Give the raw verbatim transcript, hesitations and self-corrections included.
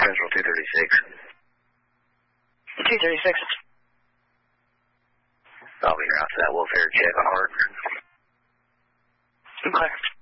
Central two thirty-six. two thirty-six. I'll be here after that welfare check on Hart. Okay.